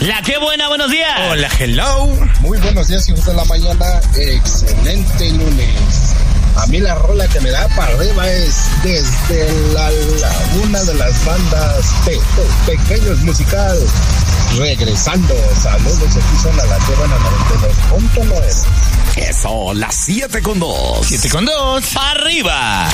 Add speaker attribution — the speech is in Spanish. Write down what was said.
Speaker 1: La que buena, buenos días.
Speaker 2: Hola, hello.
Speaker 3: Muy buenos días, hijos de la mañana. Excelente lunes. A mí la rola que me da para arriba es desde una de las bandas Pequeños Musical. Regresando, saludos, aquí son a la que buena 92.9.
Speaker 4: Eso, las 7:02.
Speaker 2: 7:02.
Speaker 1: Arriba.